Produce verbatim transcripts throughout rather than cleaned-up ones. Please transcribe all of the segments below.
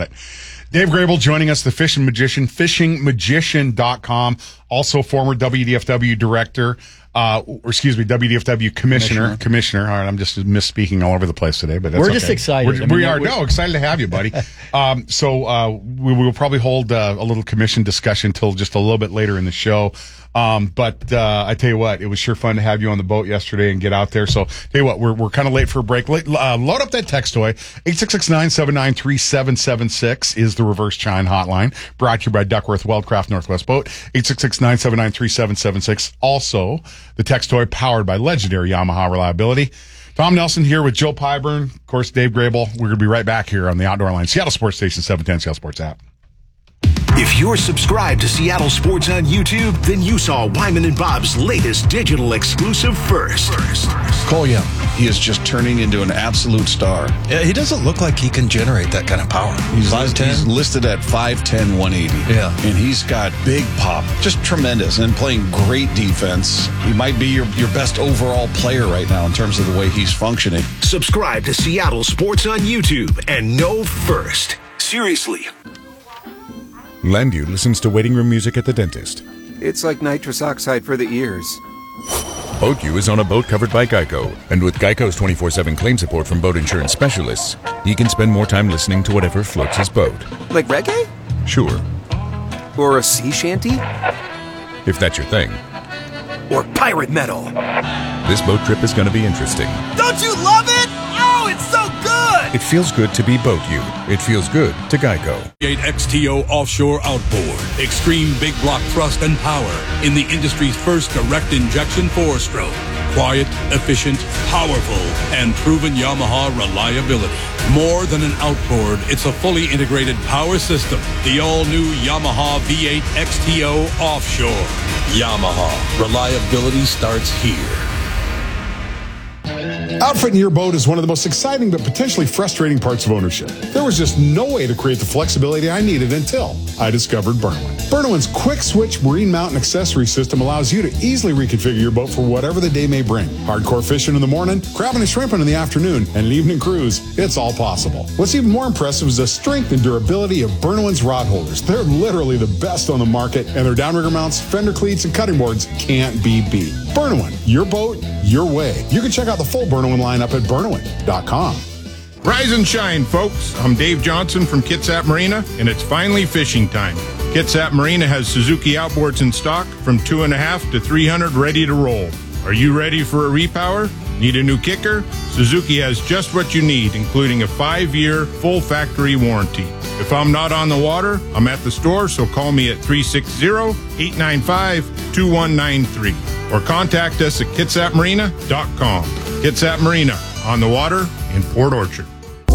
it. Dave Grable joining us, the Fishing Magician, fishing magician dot com, also former W D F W director, uh, or excuse me, W D F W commissioner. Commissioner. Commissioner. All right, I'm just misspeaking all over the place today, but that's we're okay. just excited. We're, I mean, we are we're, no excited to have you, buddy. um, so uh, we will probably hold uh, a little commission discussion till just a little bit later in the show. Um, but, uh, I tell you what, it was sure fun to have you on the boat yesterday and get out there. So, tell you what, we're, we're kind of late for a break. Uh, load up that text toy. eight six six, nine seven nine, three seven seven six is the reverse chine hotline. Brought to you by Duckworth Weldcraft Northwest Boat. eight six six, nine seven nine, three seven seven six. Also, the text toy powered by legendary Yamaha reliability. Tom Nelson here with Joe Pyburn. Of course, Dave Grable. We're going to be right back here on the Outdoor Line, Seattle Sports Station, seven ten Seattle Sports app. If you're subscribed to Seattle Sports on YouTube, then you saw Wyman and Bob's latest digital exclusive first. first. Cole Young, he is just turning into an absolute star. Yeah, he doesn't look like he can generate that kind of power. He's, five ten? He's listed at five ten, one eighty. Yeah. And he's got big pop, just tremendous, and playing great defense. He might be your, your best overall player right now in terms of the way he's functioning. Subscribe to Seattle Sports on YouTube and know first. Seriously. Landu listens to waiting room music at the dentist. It's like nitrous oxide for the ears. BoatU is on a boat covered by Geico, and with Geico's twenty-four seven claim support from boat insurance specialists, he can spend more time listening to whatever floats his boat. Like reggae? Sure. Or a sea shanty? If that's your thing. Or pirate metal? This boat trip is going to be interesting. Don't you love it? Oh, it's so good! It feels good to be BoatU. It feels good to Geico. V eight X T O offshore outboard. Extreme big block thrust and power in the industry's first direct injection four-stroke. Quiet, efficient, powerful, and proven Yamaha reliability. More than an outboard, it's a fully integrated power system. The all-new Yamaha V eight X T O offshore. Yamaha. Reliability starts here. Outfitting your boat is one of the most exciting but potentially frustrating parts of ownership. There was just no way to create the flexibility I needed until I discovered Burnowin. Burnowin's quick switch marine mount and accessory system allows you to easily reconfigure your boat for whatever the day may bring. Hardcore fishing in the morning, crabbing and shrimping in the afternoon, and an evening cruise, it's all possible. What's even more impressive is the strength and durability of Burnowin's rod holders. They're literally the best on the market, and their downrigger mounts, fender cleats, and cutting boards can't be beat. Burnowin, your boat, your way. You can check out the full Burnowin lineup at Burnowin dot com. Rise and shine, folks. I'm Dave Johnson from Kitsap Marina, and it's finally fishing time. Kitsap Marina has Suzuki outboards in stock from two and a half to three hundred ready to roll. Are you ready for a repower? Need a new kicker? Suzuki has just what you need, including a five-year full factory warranty. If I'm not on the water, I'm at the store, so call me at three six zero, eight nine five, two one nine three or contact us at kitsap marina dot com. Kitsap Marina, on the water in Port Orchard.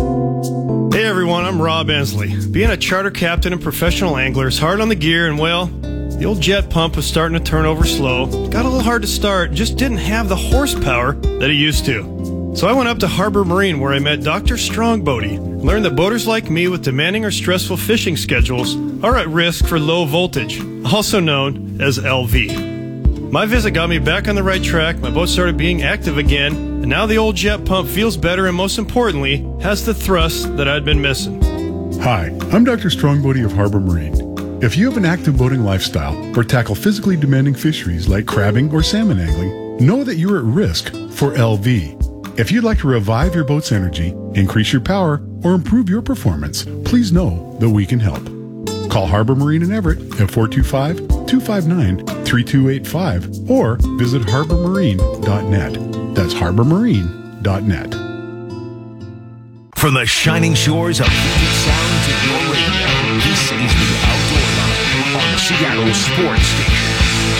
Hey everyone, I'm Rob Ensley. Being a charter captain and professional angler is hard on the gear, and well, the old jet pump was starting to turn over slow. Got a little hard to start, just didn't have the horsepower that it used to. So I went up to Harbor Marine, where I met Doctor Strongbody, learned that boaters like me with demanding or stressful fishing schedules are at risk for low voltage, also known as L V. My visit got me back on the right track, my boat started being active again, and now the old jet pump feels better and, most importantly, has the thrust that I'd been missing. Hi, I'm Doctor Strongbody of Harbor Marine. If you have an active boating lifestyle or tackle physically demanding fisheries like crabbing or salmon angling, know that you're at risk for L V. If you'd like to revive your boat's energy, increase your power, or improve your performance, please know that we can help. Call Harbor Marine in Everett at four two five, two five nine, three two eight five or visit harbor marine dot net. That's harbor marine dot net. From the shining shores of Puget Sound to your radio, this is the Outdoor Line on Seattle Sports Station.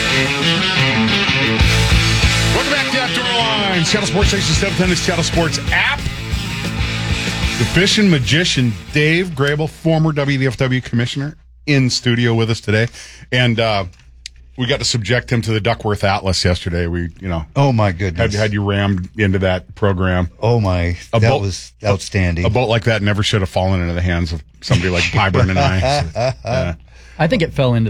Welcome back to the Outdoor Line, Seattle Sports Station, seven ten, the Seattle Sports app. The Fishing Magician, Dave Grable, former W D F W commissioner, in studio with us today. And uh, we got to subject him to the Duckworth Atlas yesterday. We, you know. Oh, my goodness. Had, had you rammed into that program. Oh, my. A that boat, was outstanding. A, a boat like that never should have fallen into the hands of somebody like Pyburn and I. So, uh, I think it fell into the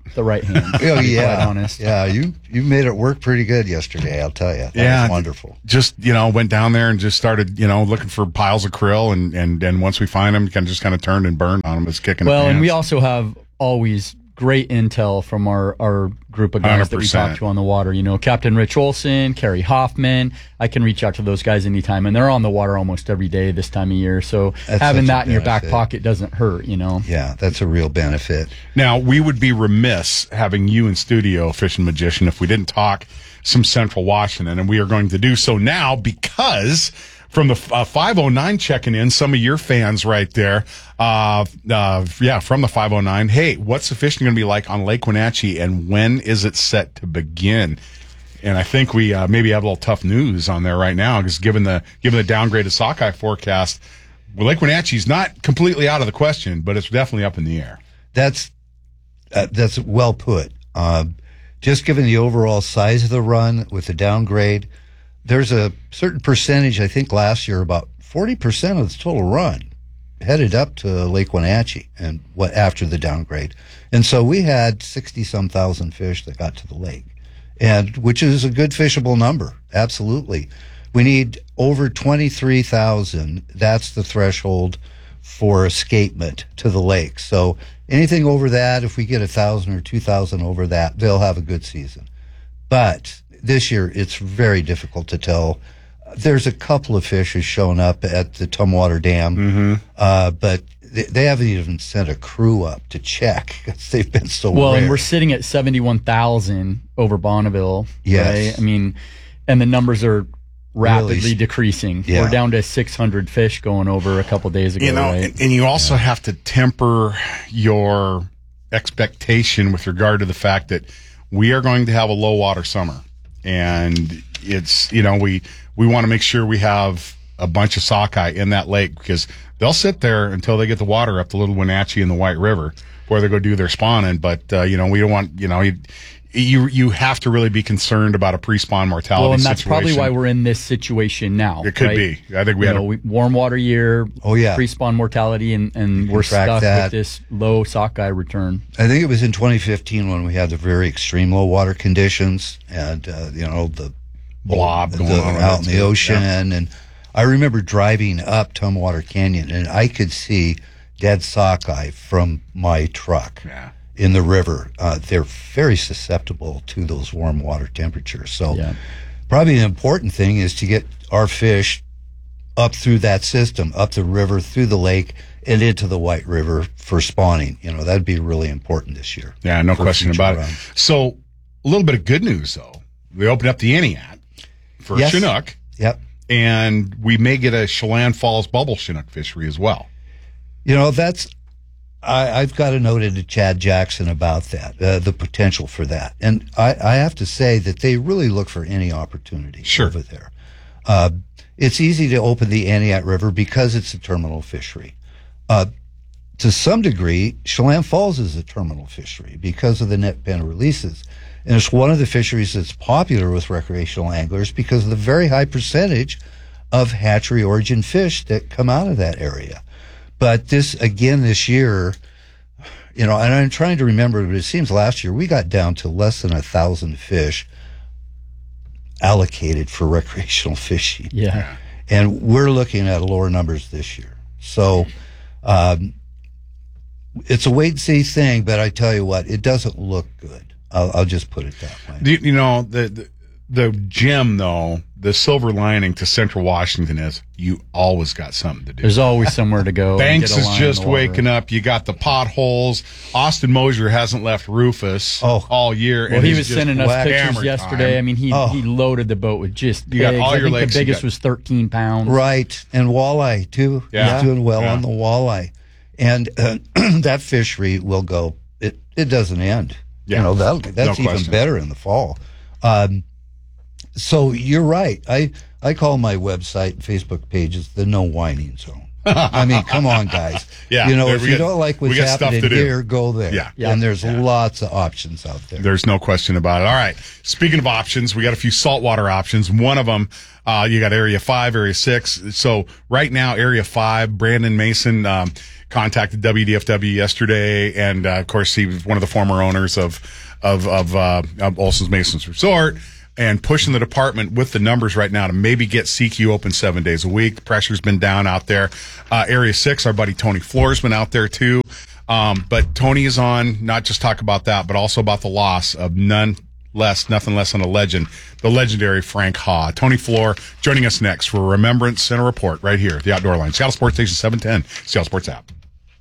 the right hand. Oh, to be yeah. quite honest. Yeah, you, you made it work pretty good yesterday, I'll tell you. That yeah, was wonderful. Just, you know, went down there and just started, you know, looking for piles of krill. And, and, and once we find them, kind of just kind of turned and burned on them. It's kicking Well, the and we pants. also have always great intel from our, our group of guys one hundred that we percent. talk to on the water. You know, Captain Rich Olson, Kerry Hoffman. I can reach out to those guys anytime, and they're on the water almost every day this time of year. So That's having such a that in your back benefit. pocket doesn't hurt, you know. Yeah, that's a real benefit. Now, we would be remiss having you in studio, Fishing Magician, if we didn't talk some Central Washington, and we are going to do so now because from the uh, five oh nine checking in, some of your fans right there, uh, uh, yeah, from the five oh nine, hey, what's the fishing going to be like on Lake Wenatchee, and when is it set to begin? And I think we uh, maybe have a little tough news on there right now, because given the given the downgraded sockeye forecast, well, Lake Wenatchee's not completely out of the question, but it's definitely up in the air. That's uh, that's well put. Uh, just given the overall size of the run with the downgrade, there's a certain percentage, I think last year, about forty percent of the total run headed up to Lake Wenatchee and what after the downgrade. And so we had sixty some thousand fish that got to the lake, and which is a good fishable number. Absolutely. We need over twenty-three thousand. That's the threshold for escapement to the lake. So anything over that, if we get a thousand or two thousand over that, they'll have a good season. But this year, it's very difficult to tell. There's a couple of fish who've shown up at the Tumwater Dam, mm-hmm. uh, but they, they haven't even sent a crew up to check because they've been so Well, rare. and we're sitting at seventy-one thousand over Bonneville. Yes. Right? I mean, and the numbers are rapidly Really? decreasing. Yeah. We're down to six hundred fish going over a couple days ago, You know, right? and, and you also have to temper your expectation with regard to the fact that we are going to have a low water summer. And it's, you know, we, we want to make sure we have a bunch of sockeye in that lake, because they'll sit there until they get the water up the Little Wenatchee and the White River before they go do their spawning. But, uh, you know, we don't want, you know, you, you, you have to really be concerned about a pre-spawn mortality Well, and that's situation. probably why we're in this situation now. It could right? be. I think we you had know, a, we, warm water year. Oh, yeah. Pre-spawn mortality, and, and can we're track stuck that. with this low sockeye return. I think it was in twenty fifteen when we had the very extreme low water conditions and, uh, you know, the blob the, going the, on out in the too. ocean. Yeah. And I remember driving up Tumwater Canyon, and I could see dead sockeye from my truck Yeah. in the river. Uh, they're very susceptible to those warm water temperatures. So Yeah. probably the important thing is to get our fish up through that system, up the river, through the lake, and into the White River for spawning. You know, that'd be really important this year. Yeah, no for question future about run. it. So, a little bit of good news, though. We opened up the Aniat for Yes. Chinook, Yep. and we may get a Chelan Falls bubble Chinook fishery as well. You know, that's, I, I've got a note into Chad Jackson about that, uh, the potential for that. And I, I have to say that they really look for any opportunity Sure. over there. Uh, it's easy to open the Aniat River because it's a terminal fishery. Uh, to some degree, Chelan Falls is a terminal fishery because of the net pen releases. And it's one of the fisheries that's popular with recreational anglers because of the very high percentage of hatchery origin fish that come out of that area. But this, again, this year, you know, and I'm trying to remember, but it seems last year we got down to less than a thousand fish allocated for recreational fishing. Yeah. And we're looking at lower numbers this year. So, um, it's a wait and see thing, but I tell you what, it doesn't look good. I'll, I'll just put it that way. You, you know, the, the the gem, though, the silver lining to Central Washington is you always got something to do. There's always somewhere to go. and Banks get a is line in just the water. waking up. You got the potholes. Austin Mosier hasn't left Rufus Oh. all year. Well, and he he's was just sending us whacked pictures hammer yesterday. time. I mean, he Oh. he loaded the boat with just You got bigs. all I your think legs, the you biggest got- was thirteen pounds. Right. And walleye, too. Yeah. He's doing well Yeah. on the walleye. And uh, that fishery will go, it, it doesn't end. Yeah. You know, that, that's No even question. better in the fall. Um, so you're right. I, I call my website and Facebook pages the No Whining Zone. I mean, come on, guys. Yeah, You know, there if we you get- don't like we what's got stuff happening to do. here, go there. Yeah. Yeah. And there's Yeah. lots of options out there. There's no question about it. All right. Speaking of options, we got a few saltwater options. One of them, uh, you got Area five, Area six. So right now, Area five, Brandon Mason, um, contacted W D F W yesterday, and uh, of course he was one of the former owners of of of, uh, of Olson's Masons Resort, and pushing the department with the numbers right now to maybe get C Q open seven days a week. The pressure's been down out there. Uh, Area Six, our buddy Tony Floor's been out there too. Um, but Tony is on, not just talk about that, but also about the loss of none less, nothing less than a legend, the legendary Frank Ha. Tony Floor joining us next for Remembrance Center Report right here, the Outdoor Line. Seattle Sports Station seven ten, Seattle Sports app.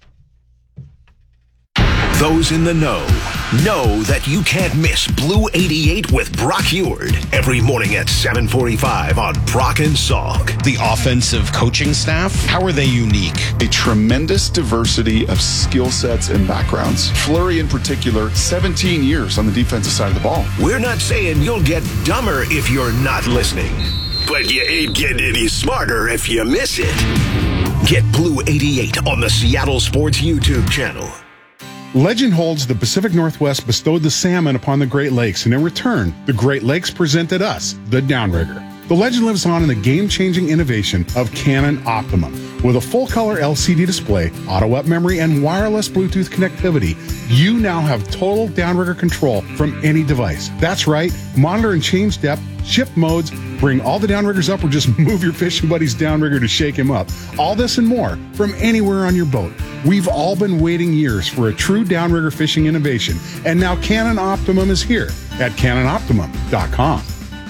Those in the know know that you can't miss Blue eighty-eight with Brock Heward every morning at seven forty-five on Brock and Salk. The offensive coaching staff, how are they unique? A tremendous diversity of skill sets and backgrounds. Fleury in particular, seventeen years on the defensive side of the ball. We're not saying you'll get dumber if you're not listening, but you ain't getting any smarter if you miss it. Get Blue eighty-eight on the Seattle Sports YouTube channel. Legend holds the Pacific Northwest bestowed the salmon upon the Great Lakes, and in return, the Great Lakes presented us the Downrigger. The legend lives on in the game-changing innovation of Canon Optimum. With a full-color L C D display, auto-up memory, and wireless Bluetooth connectivity, you now have total downrigger control from any device. That's right, monitor and change depth, shift modes, bring all the downriggers up, or just move your fishing buddy's downrigger to shake him up. All this and more from anywhere on your boat. We've all been waiting years for a true downrigger fishing innovation, and now Canon Optimum is here at Canon Optimum dot com.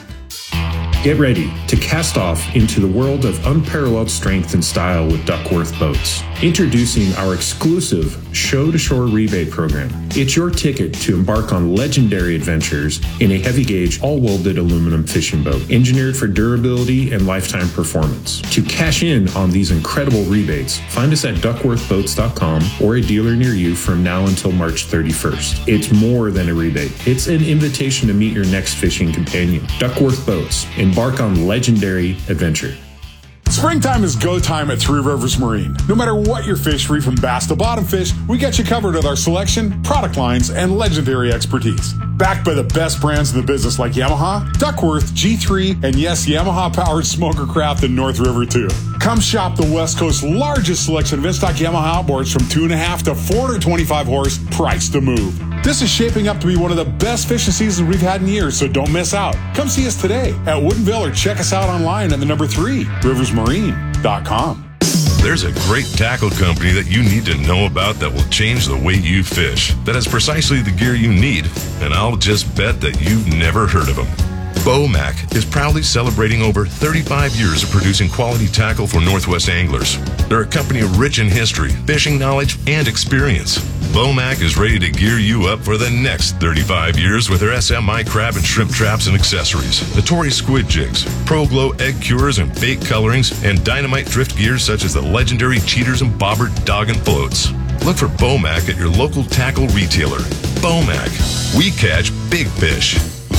Get ready to cast off into the world of unparalleled strength and style with Duckworth Boats. Introducing our exclusive show-to-shore rebate program. It's your ticket to embark on legendary adventures in a heavy-gauge, all-welded aluminum fishing boat, engineered for durability and lifetime performance. To cash in on these incredible rebates, find us at duckworth boats dot com or a dealer near you from now until March thirty-first. It's more than a rebate. It's an invitation to meet your next fishing companion. Duckworth Boats. Embark on legendary adventure. Springtime is go time at Three Rivers Marine. No matter what your fish, free from bass to bottom fish, we got you covered with our selection, product lines, and legendary expertise. Backed by the best brands in the business like Yamaha, Duckworth, G three, and yes, Yamaha-powered smoker craft in North River too. Come shop the West Coast's largest selection of in-stock Yamaha outboards from two and a half to four hundred twenty-five horse, priced to move. This is shaping up to be one of the best fishing seasons we've had in years, so don't miss out. Come see us today at Woodinville or check us out online at the number three, rivers marine dot com. There's a great tackle company that you need to know about that will change the way you fish, that has precisely the gear you need, and I'll just bet that you've never heard of them. Bomac is proudly celebrating over thirty-five years of producing quality tackle for Northwest anglers. They're a company rich in history, fishing knowledge, and experience. Bomac is ready to gear you up for the next thirty-five years with their S M I crab and shrimp traps and accessories, the Tory squid jigs, Pro Glow egg cures and bait colorings, and dynamite drift gears such as the legendary Cheaters and Bobber dog and floats. Look for Bomac at your local tackle retailer. Bomac. We catch big fish.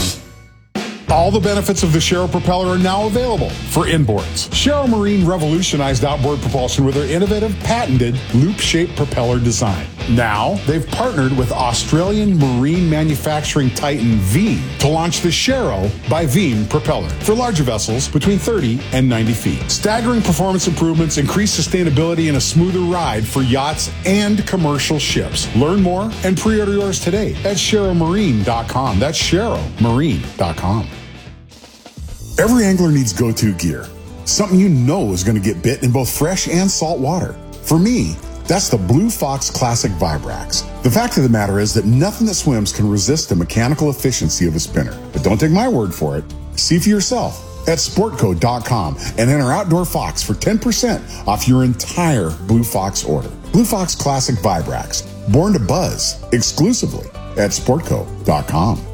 All the benefits of the Sharrow propeller are now available for inboards. Sharrow Marine revolutionized outboard propulsion with their innovative, patented, loop-shaped propeller design. Now, they've partnered with Australian marine manufacturing titan Veem to launch the Sharrow by Veem propeller for larger vessels between thirty and ninety feet. Staggering performance improvements, increased sustainability, and a smoother ride for yachts and commercial ships. Learn more and pre-order yours today at sharrow marine dot com. That's sharrow marine dot com. Every angler needs go-to gear, something you know is going to get bit in both fresh and salt water. For me, that's the Blue Fox Classic Vibrax. The fact of the matter is that nothing that swims can resist the mechanical efficiency of a spinner. But don't take my word for it. See for yourself at sportco dot com and enter Outdoor Fox for ten percent off your entire Blue Fox order. Blue Fox Classic Vibrax, born to buzz, exclusively at sportco dot com.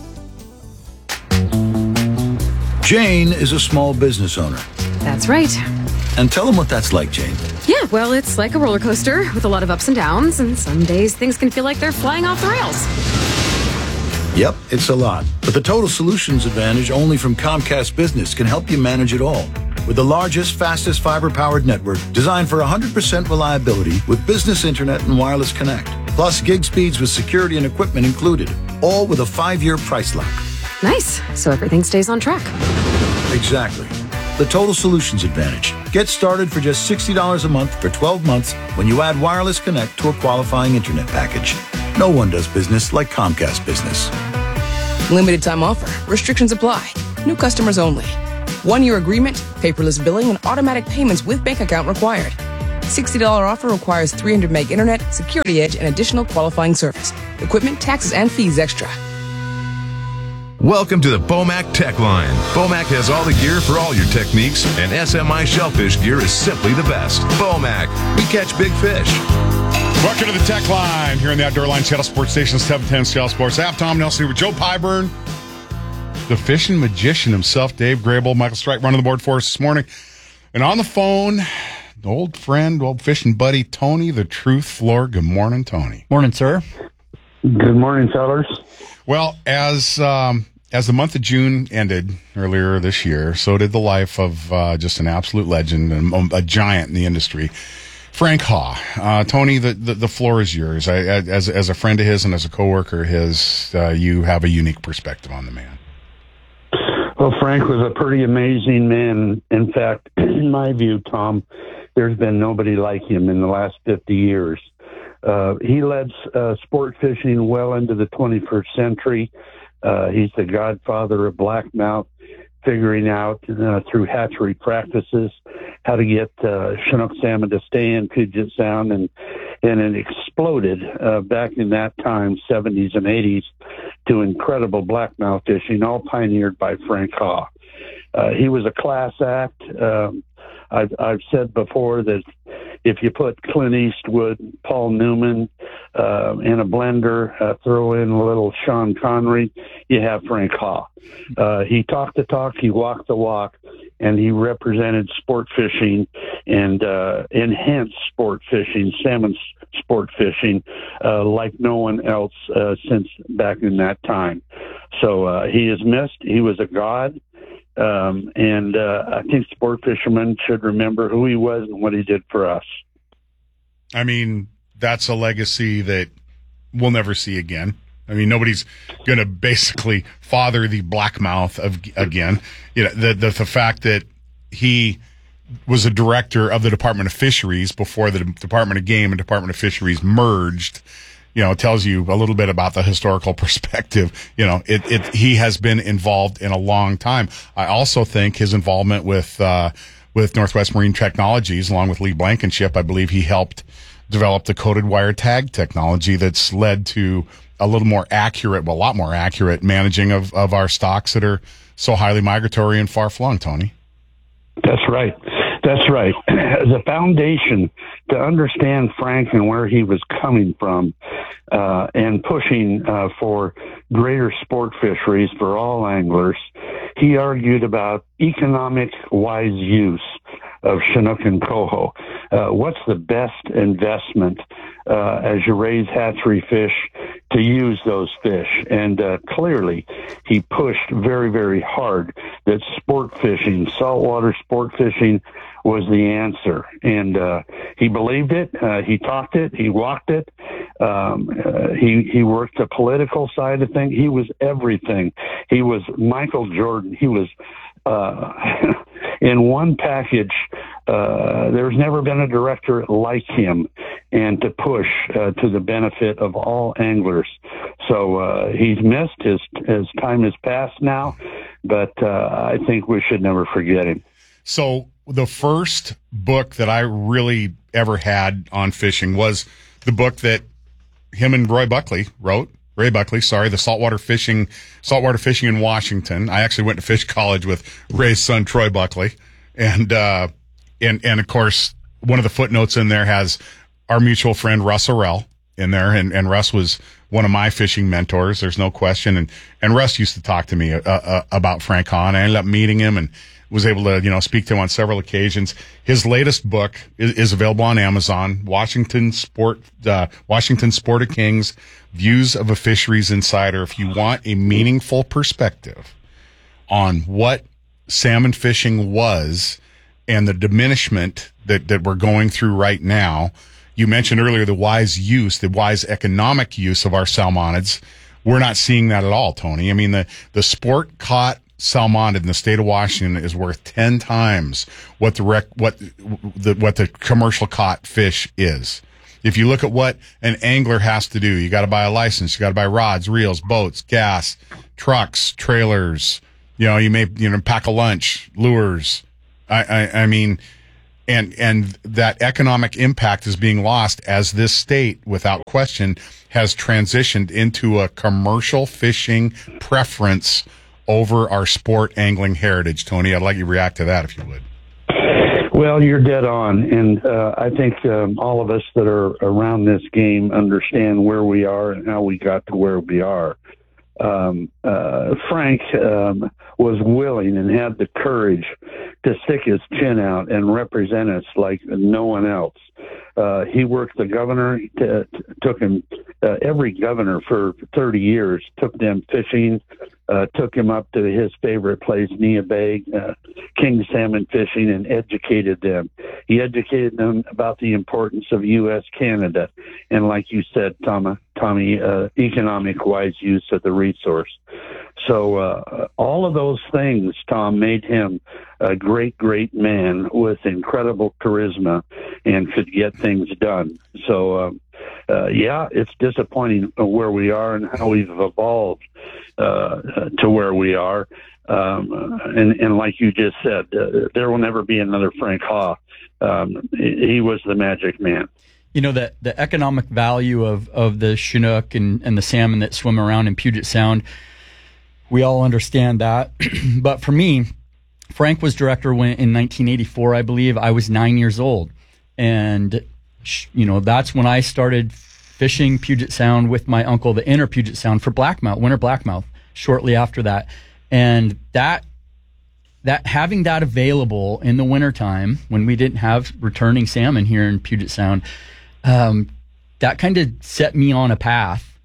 Jane is a small business owner. That's right. And tell them what that's like, Jane. Yeah, well, it's like a roller coaster with a lot of ups and downs, and some days things can feel like they're flying off the rails. Yep, it's a lot. But the Total Solutions Advantage only from Comcast Business can help you manage it all. With the largest, fastest fiber-powered network designed for one hundred percent reliability with business internet and wireless connect. Plus gig speeds with security and equipment included. All with a five-year price lock. Nice. So everything stays on track. Exactly. the Total Solutions Advantage. Get started for just sixty dollars a month for twelve months when you add Wireless Connect to a qualifying internet package. No one does business like Comcast Business. Limited time offer. Restrictions apply. New customers only. One-year agreement, paperless billing, and automatic payments with bank account required. sixty dollars offer requires three hundred meg internet, security edge, and additional qualifying service. Equipment, taxes, and fees extra. Welcome to the Bomac Tech Line. Bomac has all the gear for all your techniques, and S M I Shellfish gear is simply the best. Bomac, we catch big fish. Welcome to the Tech Line here in the Outdoor Line, Seattle Sports Station, seven ten Seattle Sports. I have Tom Nelson here with Joe Pyburn, the fishing magician himself, Dave Grable, Michael Strike running the board for us this morning. And on the phone, the old friend, old fishing buddy, Tony, the Truth Floor. Good morning, Tony. Morning, sir. Good morning, fellas. Well, as um, as the month of June ended earlier this year, so did the life of uh, just an absolute legend and a giant in the industry, Frank Haw. Uh, Tony, the, the, the floor is yours. I, as as a friend of his and as a coworker of his, uh, you have a unique perspective on the man. Well, Frank was a pretty amazing man. In fact, in my view, Tom, there's been nobody like him in the last fifty years. Uh, he led uh, sport fishing well into the twenty-first century. Uh, he's the godfather of blackmouth, figuring out uh, through hatchery practices how to get uh, Chinook salmon to stay in Puget Sound, and and it exploded uh, back in that time, seventies and eighties, to incredible blackmouth fishing, all pioneered by Frank Haw. Uh, he was a class act. Um, I've, I've said before that if you put Clint Eastwood, Paul Newman uh, in a blender, uh, throw in a little Sean Connery, you have Frank Haw. Uh, he talked the talk, he walked the walk, and he represented sport fishing and uh, enhanced sport fishing, salmon sport fishing, uh, like no one else uh, since back in that time. So uh, he is missed. He was a god. Um, and uh, I think sport fishermen should remember who he was and what he did for us. I mean, that's a legacy that we'll never see again. I mean, nobody's going to basically father the blackmouth of again. You know, the, the the fact that he was a director of the Department of Fisheries before the Department of Game and Department of Fisheries merged, you know, tells you a little bit about the historical perspective. You know, it, it, he has been involved in a long time. I also think his involvement with, uh, with Northwest Marine Technologies, along with Lee Blankenship, I believe he helped develop the coated wire tag technology that's led to a little more accurate, well, a lot more accurate managing of, of our stocks that are so highly migratory and far flung, Tony. That's right. That's right. As a foundation to understand Frank and where he was coming from, uh, and pushing uh, for greater sport fisheries for all anglers, he argued about economic wise use of Chinook and coho. Uh, what's the best investment uh, as you raise hatchery fish to use those fish? And uh, clearly, he pushed very, very hard that sport fishing, saltwater sport fishing, was the answer. And uh, he believed it. Uh, he talked it. He walked it. Um, uh, he he worked the political side of things. He was everything. He was Michael Jordan. He was uh, in one package. Uh, there's never been a director like him, and to push uh, to the benefit of all anglers. So uh, he's missed. His his time has passed now, but uh, I think we should never forget him. So the first book that I really ever had on fishing was the book that him and Roy Buckley wrote. Ray Buckley, sorry, the saltwater fishing, saltwater fishing in Washington. I actually went to fish college with Ray's son, Troy Buckley. And, uh, and, and of course, one of the footnotes in there has our mutual friend Russ Orell in there. And, and Russ was one of my fishing mentors. There's no question. And, and Russ used to talk to me uh, uh, about Frank Hahn. I ended up meeting him and was able to, you know, speak to him on several occasions. His latest book is, is available on Amazon, Washington Sport, uh, Washington Sport of Kings, Views of a Fisheries Insider. If you want a meaningful perspective on what salmon fishing was and the diminishment that, that we're going through right now, you mentioned earlier the wise use, the wise economic use of our salmonids. We're not seeing that at all, Tony. I mean, the, the sport caught salmon in the state of Washington is worth ten times what the rec, what the what the commercial caught fish is. If you look at what an angler has to do, you got to buy a license, you got to buy rods, reels, boats, gas, trucks, trailers. You know, you may you know pack a lunch, lures. I I, I mean. And and that economic impact is being lost as this state, without question, has transitioned into a commercial fishing preference over our sport angling heritage. Tony, I'd like you to react to that if you would. Well, you're dead on, and uh, I think um, all of us that are around this game understand where we are and how we got to where we are. Um, uh, Frank um, was willing and had the courage to stick his chin out and represent us like no one else. Uh, he worked the governor, t- t- took him, uh, every governor for thirty years, took them fishing, uh, took him up to his favorite place, Nia Bay, uh, king salmon fishing, and educated them. He educated them about the importance of U S Canada, and like you said, Tom, Tommy, uh, economic-wise use of the resource. So uh, all of those things, Tom, made him a great, great man with incredible charisma and could get things done. So, um, uh, yeah, it's disappointing where we are and how we've evolved uh, to where we are. Um, and, and like you just said, uh, there will never be another Frank Haw. Um, he was the magic man. You know, the, the economic value of, of the Chinook and, and the salmon that swim around in Puget Sound, we all understand that. But for me, Frank was director when, in nineteen eighty-four, I believe. I was nine years old. And, you know, that's when I started fishing Puget Sound with my uncle, the inner Puget Sound, for blackmouth, winter blackmouth, shortly after that. And that, that having that available in the wintertime when we didn't have returning salmon here in Puget Sound, um, that kind of set me on a path.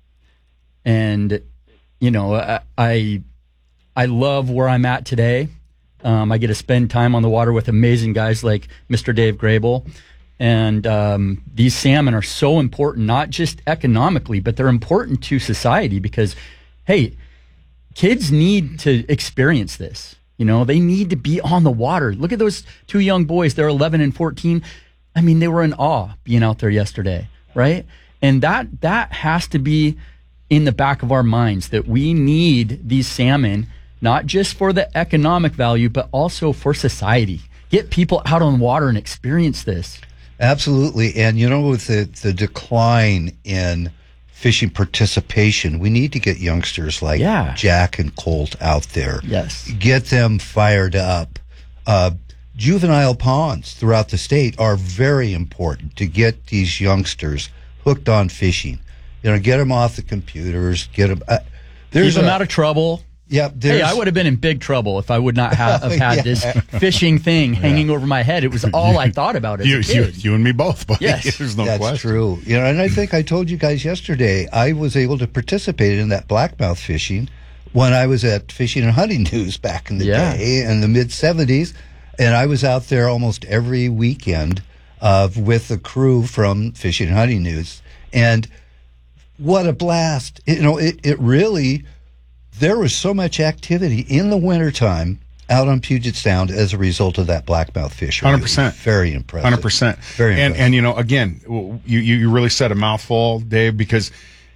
And, you know, I, I, I love where I'm at today. Um, I get to spend time on the water with amazing guys like Mister Dave Grable. And um, these salmon are so important, not just economically, but they're important to society because, hey, kids need to experience this. You know, they need to be on the water. Look at those two young boys. They're eleven and fourteen. I mean, they were in awe being out there yesterday, right? And that that has to be in the back of our minds, that we need these salmon, not just for the economic value, but also for society. Get people out on water and experience this. Absolutely. And, you know, with the, the decline in fishing participation, we need to get youngsters like yeah. Jack and Colt out there. Yes. Get them fired up. Uh, juvenile ponds throughout the state are very important to get these youngsters hooked on fishing. You know, get them off the computers, get them... Uh, Keep them a, out of trouble. Yeah, hey, I would have been in big trouble if I would not have, have had yeah. this fishing thing yeah. hanging over my head. It was all I thought about as you, a kid. You, you and me both, buddy. Yes. There's no That's question. true. You know, and I think I told you guys yesterday, I was able to participate in that blackmouth fishing when I was at Fishing and Hunting News back in the yeah. day, in the mid-seventies, and I was out there almost every weekend uh, with the crew from Fishing and Hunting News. And what a blast. You know, it, it really... There was so much activity in the wintertime out on Puget Sound as a result of that blackmouth fishery. one hundred percent. Very impressive. one hundred percent. Very impressive. And, and, you know, again, you, you really said a mouthful, Dave, because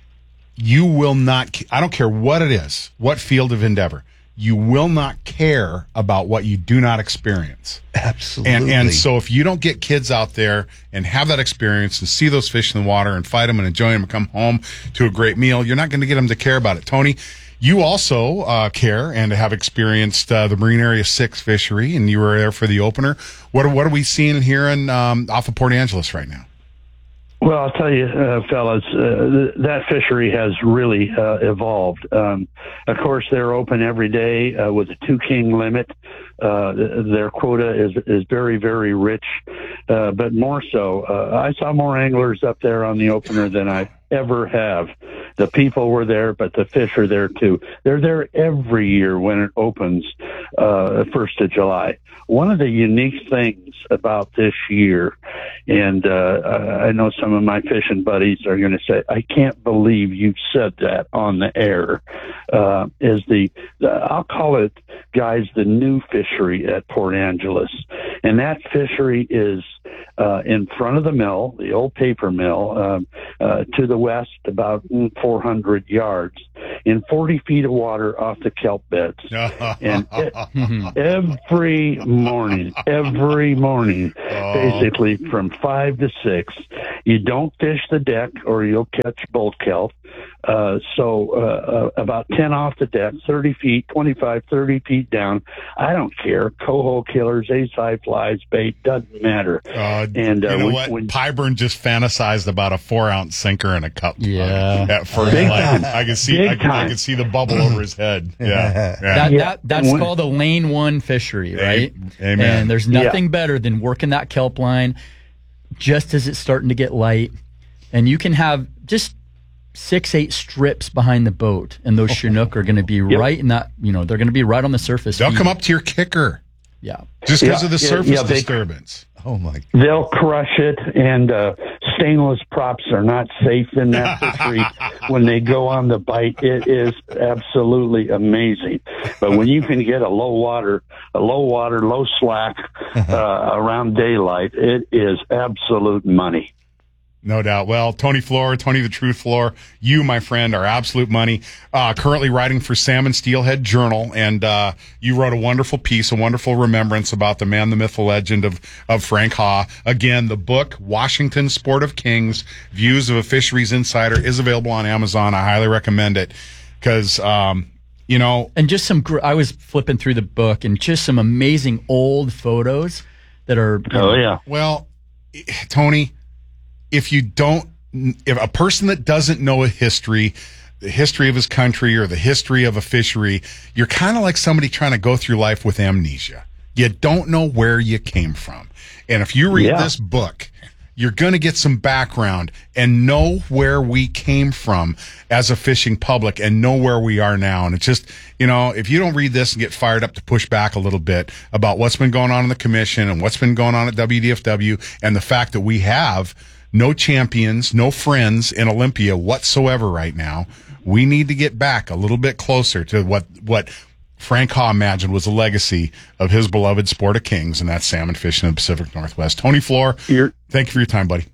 you will not, I don't care what it is, what field of endeavor, you will not care about what you do not experience. Absolutely. And, and so if you don't get kids out there and have that experience and see those fish in the water and fight them and enjoy them and come home to a great meal, you're not going to get them to care about it. Tony, you also uh, care and have experienced uh, the Marine Area six fishery, and you were there for the opener. What are, what are we seeing and hearing um, off of Port Angeles right now? Well, I'll tell you, uh, fellas, uh, th- that fishery has really uh, evolved. Um, of course, they're open every day uh, with a two king limit. Uh, th- their quota is is very, very rich, uh, but more so. Uh, I saw more anglers up there on the opener than I ever have. The people were there, but the fish are there too. They're there every year when it opens, uh, first of July. One of the unique things about this year, and uh, I know some of my fishing buddies are going to say, I can't believe you said that on the air. uh, is the, the, I'll call it, guys, the new fishery at Port Angeles. And that fishery is uh, in front of the mill, the old paper mill, um, uh, to the west about four hundred yards, in forty feet of water off the kelp beds. And it, every morning, every morning, oh. basically from five to six, you don't fish the deck or you'll catch bull kelp. Uh, so uh, uh, about ten off the deck, thirty feet, twenty-five, thirty feet down. I don't care. Coho killers, ace-high flies, bait, doesn't matter. Uh, and uh, you know when, what? When, Pyburn just fantasized about a four-ounce sinker and a cup. Yeah. At first, Big like, time. I can see, I, I can see the bubble over his head. Yeah, yeah. That, Yeah. that, that's When- called a lane one fishery, right? Amen. And there's nothing Yeah. better than working that kelp line just as it's starting to get light. And you can have just six, eight strips behind the boat, and those Chinook are going to be Yep. right in that, you know, they're going to be right on the surface. They'll feet. come up to your kicker Yeah. just because Yeah, of the yeah, surface yeah, they- disturbance. Oh my! They'll crush it, and uh, stainless props are not safe in that fishery when they go on the bite. It is absolutely amazing. But when you can get a low water, a low water, low slack uh, around daylight, it is absolute money. No doubt. Well, Tony Floor, Tony the Truth Floor, you, my friend, are absolute money. Uh, currently writing for Salmon Steelhead Journal, and uh, you wrote a wonderful piece, a wonderful remembrance about the man, the myth, the legend of, of Frank Ha. Again, the book, Washington Sport of Kings, Views of a Fisheries Insider, is available on Amazon. I highly recommend it because, um, you know. And just some, gr- I was flipping through the book, and just some amazing old photos that are. you Oh, know, yeah. Well, Tony, if you don't, if a person that doesn't know a history, the history of his country or the history of a fishery, you're kind of like somebody trying to go through life with amnesia. You don't know where you came from. And if you read Yeah. this book, you're going to get some background and know where we came from as a fishing public and know where we are now. And it's just, you know, if you don't read this and get fired up to push back a little bit about what's been going on in the commission and what's been going on at W D F W and the fact that we have no champions, no friends in Olympia whatsoever right now, we need to get back a little bit closer to what, what Frank Ha imagined was a legacy of his beloved sport of kings, and that's salmon fishing in the Pacific Northwest. Tony Floor, You're, thank you for your time, buddy.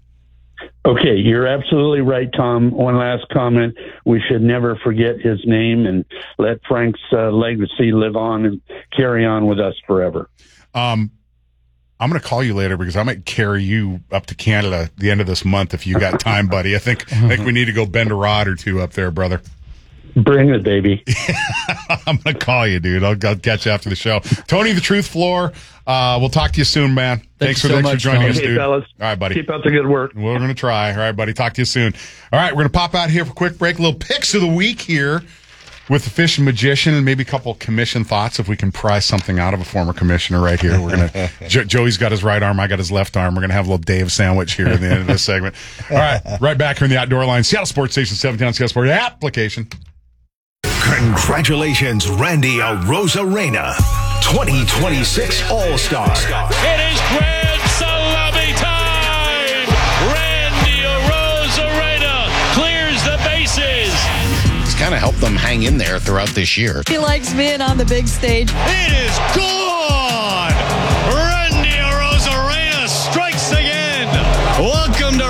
Okay, you're absolutely right, Tom. One last comment. We should never forget his name and let Frank's uh, legacy live on and carry on with us forever. Um, I'm going to call you later because I might carry you up to Canada at the end of this month if you got time, buddy. I think I think we need to go bend a rod or two up there, brother. Bring it, baby. I'm going to call you, dude. I'll, I'll catch you after the show. Tony the Truth Floor, uh, we'll talk to you soon, man. Thanks Thanks, for, so thanks much, for joining Tony. us, Hey, dude. fellas. All right, buddy. Keep up the good work. We're going to try. All right, buddy. Talk to you soon. All right, we're going to pop out here for a quick break. A little picks of the week here with the fishing magician and maybe a couple commission thoughts if we can pry something out of a former commissioner right here. We're going to, jo- Joey's got his right arm. I got his left arm. We're going to have a little Dave sandwich here at the end of this segment. All right, right back here in the Outdoor Line, Seattle Sports Station, seventeen on Seattle Sports application. Congratulations, Randy Arozarena, twenty twenty-six All-Star. It is grand salami time! Randy Arozarena clears the bases. It's kind of helped them hang in there throughout this year. He likes being on the big stage. It is gone! Randy Arozarena strikes again. Welcome to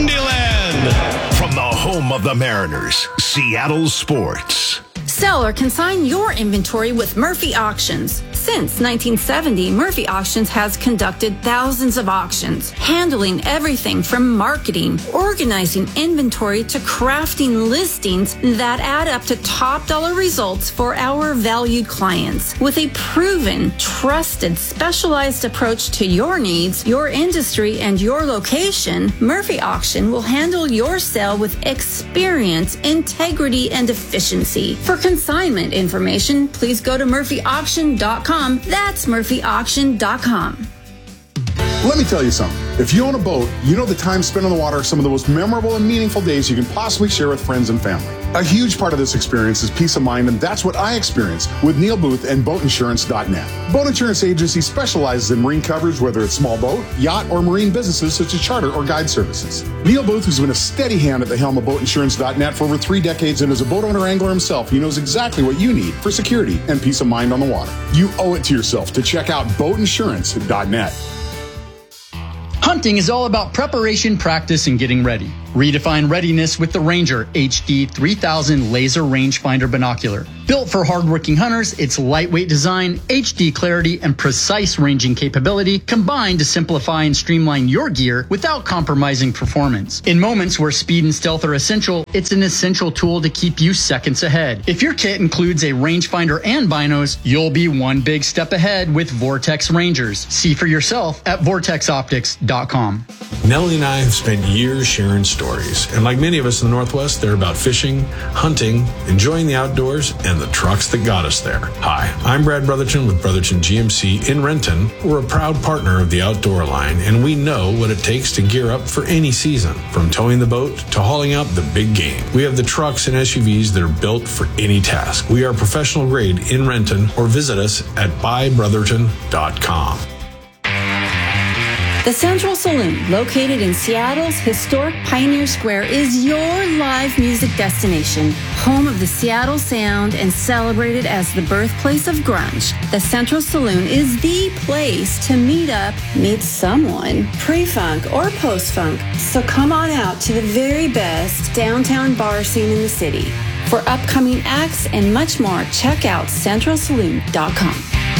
Randyland. From the home of the Mariners, Seattle Sports. Sell or consign your inventory with Murphy Auctions. Since nineteen seventy, Murphy Auctions has conducted thousands of auctions, handling everything from marketing, organizing inventory to crafting listings that add up to top dollar results for our valued clients. With a proven, trusted, specialized approach to your needs, your industry, and your location, Murphy Auction will handle your sale with experience, integrity, and efficiency. For consignment information, please go to murphy auction dot com. That's murphy auction dot com. Let me tell you something. If you own a boat, you know the time spent on the water are some of the most memorable and meaningful days you can possibly share with friends and family. A huge part of this experience is peace of mind, and that's what I experience with Neil Booth and boat insurance dot net. Boat Insurance Agency specializes in marine coverage, whether it's small boat, yacht, or marine businesses such as charter or guide services. Neil Booth has been a steady hand at the helm of boat insurance dot net for over three decades, and as a boat owner angler himself, he knows exactly what you need for security and peace of mind on the water. You owe it to yourself to check out boat insurance dot net. Hunting is all about preparation, practice, and getting ready. Redefine readiness with the Ranger H D three thousand Laser Rangefinder Binocular. Built for hardworking hunters, its lightweight design, H D clarity, and precise ranging capability combine to simplify and streamline your gear without compromising performance. In moments where speed and stealth are essential, it's an essential tool to keep you seconds ahead. If your kit includes a rangefinder and binos, you'll be one big step ahead with Vortex Rangers. See for yourself at vortex optics dot com. Nellie and I have spent years sharing stories, and like many of us in the Northwest, they're about fishing, hunting, enjoying the outdoors, and the trucks that got us there. Hi, I'm Brad Brotherton with Brotherton G M C in Renton. We're a proud partner of the Outdoor Line, and we know what it takes to gear up for any season, from towing the boat to hauling out the big game. We have the trucks and S U Vs that are built for any task. We are professional grade in Renton, or visit us at buy brotherton dot com. The Central Saloon, located in Seattle's historic Pioneer Square, is your live music destination, home of the Seattle sound and celebrated as the birthplace of grunge. The Central Saloon is the place to meet up, meet someone, pre-funk or post-funk. So come on out to the very best downtown bar scene in the city. For upcoming acts and much more, check out central saloon dot com.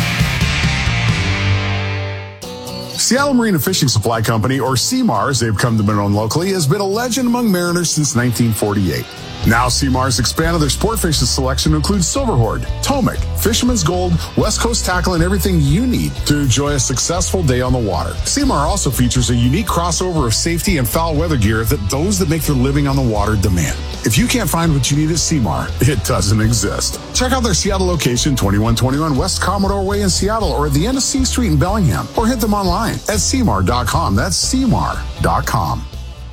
Seattle Marine and Fishing Supply Company, or C M A R as they've come to be known locally, has been a legend among mariners since nineteen forty-eight. Now C M A R has expanded their sport fishing selection to include Silverhorde, Tomic, Fisherman's Gold, West Coast Tackle, and everything you need to enjoy a successful day on the water. C M A R also features a unique crossover of safety and foul weather gear that those that make their living on the water demand. If you can't find what you need at C M A R, it doesn't exist. Check out their Seattle location, twenty-one twenty-one West Commodore Way in Seattle, or at the end of C Street in Bellingham, or hit them online at C M A R dot com. That's C M A R dot com.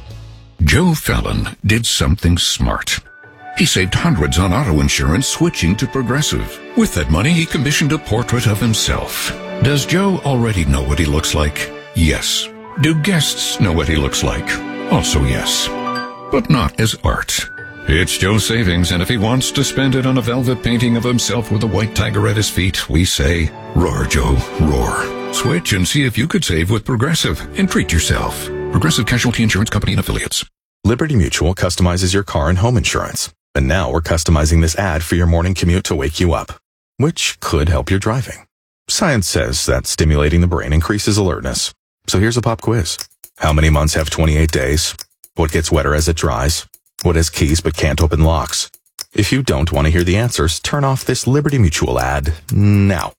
Joe Fallon did something smart. He saved hundreds on auto insurance switching to Progressive. With that money, he commissioned a portrait of himself. Does Joe already know what he looks like? Yes. Do guests know what he looks like? Also yes. But not as art. It's Joe's savings, and if he wants to spend it on a velvet painting of himself with a white tiger at his feet, we say, roar, Joe, roar. Switch and see if you could save with Progressive and treat yourself. Progressive Casualty Insurance Company and Affiliates. Liberty Mutual customizes your car and home insurance. And now we're customizing this ad for your morning commute to wake you up, which could help your driving. Science says that stimulating the brain increases alertness. So here's a pop quiz. How many months have twenty-eight days? What gets wetter as it dries? What has keys but can't open locks? If you don't want to hear the answers, turn off this Liberty Mutual ad now.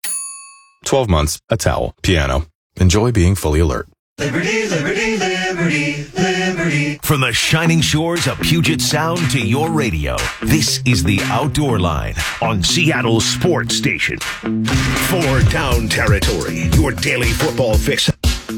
twelve months, a towel, piano. Enjoy being fully alert. Liberty, liberty, liberty, liberty. From the shining shores of Puget Sound to your radio, this is the Outdoor Line on Seattle Sports Station. For Down Territory, your daily football fix.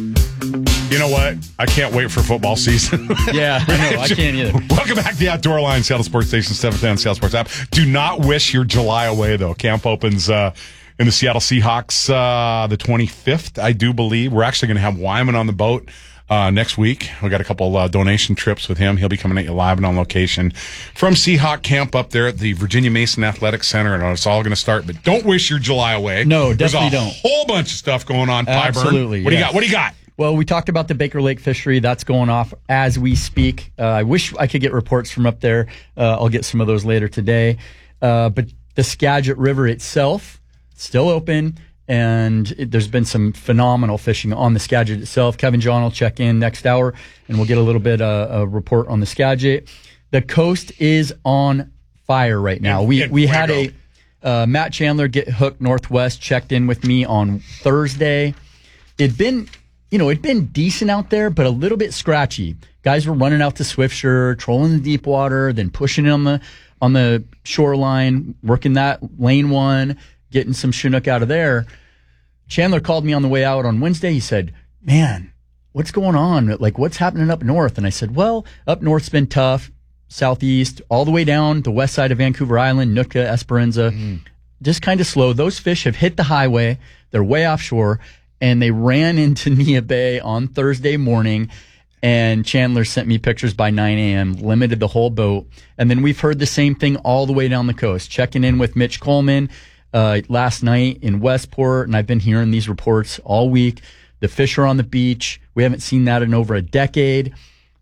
You know what? I can't wait for football season. Yeah, I know. I can't either. Welcome back to the Outdoor Line, Seattle Sports Station, seven ten Seattle Sports app. Do not wish your July away, though. Camp opens uh, in the Seattle Seahawks uh, the twenty-fifth, I do believe. We're actually going to have Wyman on the boat uh, next week. We got a couple uh, donation trips with him. He'll be coming at you live and on location from Seahawk Camp up there at the Virginia Mason Athletic Center. And it's all going to start, but don't wish your July away. No, definitely There's a don't. whole bunch of stuff going on. Absolutely. What do you yes. got? What do you got? Well, we talked about the Baker Lake fishery. That's going off as we speak. Uh, I wish I could get reports from up there. Uh, I'll get some of those later today. Uh, but the Skagit River itself, still open, and it, there's been some phenomenal fishing on the Skagit itself. Kevin John will check in next hour, and we'll get a little bit uh, a report on the Skagit. The coast is on fire right now. We we had a uh, Matt Chandler get hooked Northwest checked in with me on Thursday. It'd been you know it'd been decent out there, but a little bit scratchy. Guys were running out to Swiftsure, trolling the deep water, then pushing it on the on the shoreline, working that lane one, getting some Chinook out of there. Chandler called me on the way out on Wednesday. He said, man, what's going on? Like, what's happening up north? And I said, well, up north's been tough, southeast, all the way down the west side of Vancouver Island, Nootka, Esperanza, mm. just kind of slow. Those fish have hit the highway. They're way offshore, and they ran into Neah Bay on Thursday morning. And Chandler sent me pictures by nine a.m., limited the whole boat. And then we've heard the same thing all the way down the coast. Checking in with Mitch Coleman uh, last night in Westport, and I've been hearing these reports all week. The fish are on the beach. We haven't seen that in over a decade.